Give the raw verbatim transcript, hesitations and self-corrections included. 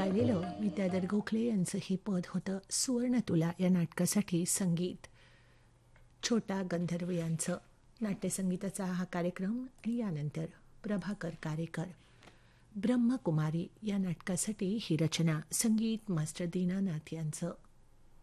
गायलेलं विद्याधर गोखले यांचं हे पद होतं. सुवर्ण तुला या नाटकासाठी संगीत छोटा गंधर्व यांचं. नाट्यसंगीताचा हा कार्यक्रम आणि यानंतर प्रभाकर कारेकर ब्रह्मकुमारी या नाटकासाठी ही रचना, संगीत मास्टर दीनानाथ यांचं.